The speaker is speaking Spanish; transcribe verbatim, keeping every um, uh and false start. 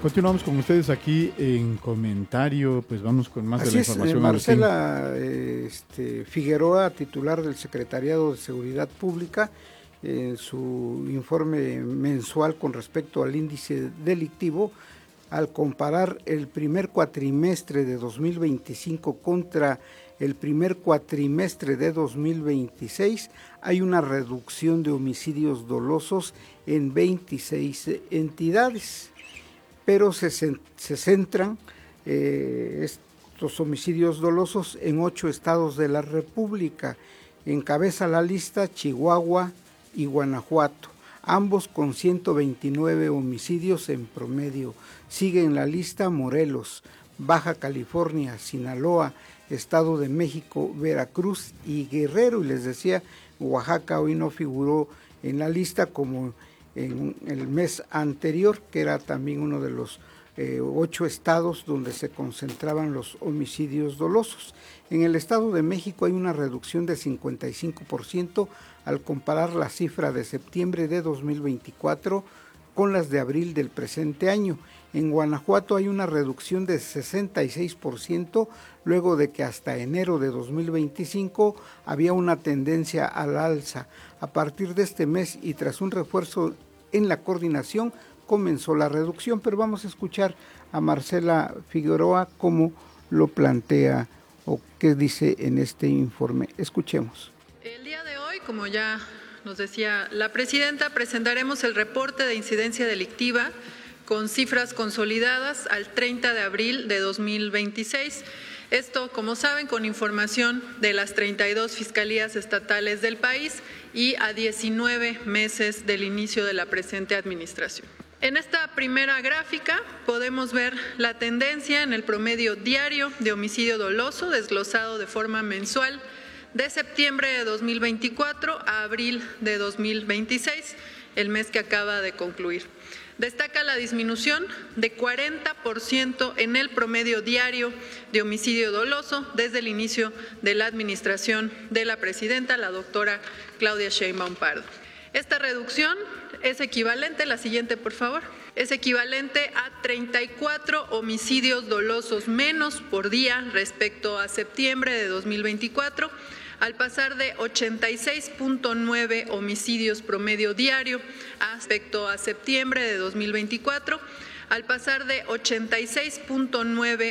Continuamos con ustedes aquí en comentario, pues vamos con más Así de la es, información. eh, Marcela este, Figueroa, titular del Secretariado de Seguridad Pública, en su informe mensual con respecto al índice delictivo, al comparar el primer cuatrimestre de dos mil veinticinco contra el primer cuatrimestre de dos mil veintiséis, hay una reducción de homicidios dolosos en veintiséis entidades, pero se, se centran eh, estos homicidios dolosos en ocho estados de la República. Encabeza la lista Chihuahua y Guanajuato, ambos con ciento veintinueve homicidios en promedio. Sigue en la lista Morelos, Baja California, Sinaloa, Estado de México, Veracruz y Guerrero. Y les decía, Oaxaca hoy no figuró en la lista como en el mes anterior, que era también uno de los eh, ocho estados donde se concentraban los homicidios dolosos. En el Estado de México hay una reducción de cincuenta y cinco por ciento al comparar la cifra de septiembre de dos mil veinticuatro con las de abril del presente año. En Guanajuato hay una reducción de sesenta y seis por ciento, luego de que hasta enero de dos mil veinticinco había una tendencia al alza. A partir de este mes y tras un refuerzo en la coordinación, comenzó la reducción, pero vamos a escuchar a Marcela Figueroa cómo lo plantea o qué dice en este informe. Escuchemos. El día de hoy, como ya nos decía la presidenta, presentaremos el reporte de incidencia delictiva con cifras consolidadas al treinta de abril de dos mil veintiséis. Esto, como saben, con información de las treinta y dos fiscalías estatales del país y a diecinueve meses del inicio de la presente administración. En esta primera gráfica podemos ver la tendencia en el promedio diario de homicidio doloso desglosado de forma mensual de septiembre de dos mil veinticuatro a abril de dos mil veintiséis, el mes que acaba de concluir. Destaca la disminución de cuarenta por ciento en el promedio diario de homicidio doloso desde el inicio de la administración de la presidenta, la doctora Claudia Sheinbaum Pardo. Esta reducción es equivalente, la siguiente por favor, es equivalente a treinta y cuatro homicidios dolosos menos por día respecto a septiembre de dos mil veinticuatro, al pasar de ochenta y seis punto nueve homicidios promedio diario respecto a septiembre de dos mil veinticuatro, al pasar de ochenta y seis punto nueve